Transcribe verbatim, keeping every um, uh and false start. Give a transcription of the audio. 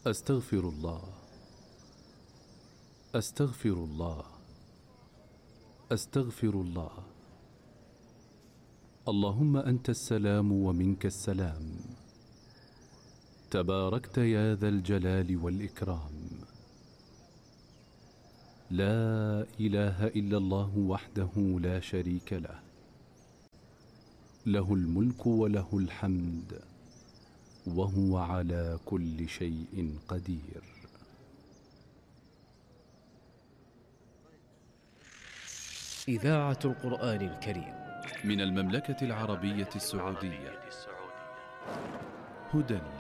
أستغفر الله، أستغفر الله، أستغفر الله. اللهم أنت السلام ومنك السلام، تباركت يا ذا الجلال والإكرام. لا إله إلا الله وحده لا شريك له، له الملك وله الحمد وهو على كل شيء قدير. إذاعة القرآن الكريم من المملكة العربية السعودية، هدى